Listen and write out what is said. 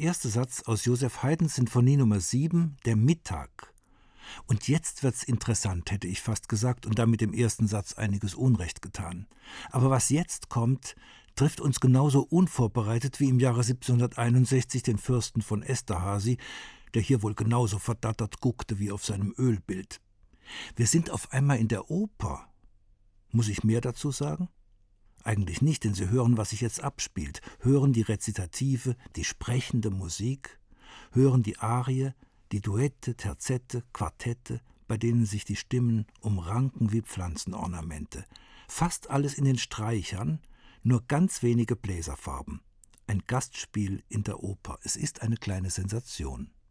erste Satz aus Joseph Haydns Sinfonie Nummer 7, der Mittag. Und jetzt wird's interessant, hätte ich fast gesagt, und damit dem ersten Satz einiges Unrecht getan. Aber was jetzt kommt, trifft uns genauso unvorbereitet wie im Jahre 1761 den Fürsten von Esterhazy, der hier wohl genauso verdattert guckte wie auf seinem Ölbild. Wir sind auf einmal in der Oper. Muss ich mehr dazu sagen? Eigentlich nicht, denn Sie hören, was sich jetzt abspielt, hören die Rezitative, die sprechende Musik, hören die Arie, die Duette, Terzette, Quartette, bei denen sich die Stimmen umranken wie Pflanzenornamente. Fast alles in den Streichern, nur ganz wenige Bläserfarben. Ein Gastspiel in der Oper. Es ist eine kleine Sensation.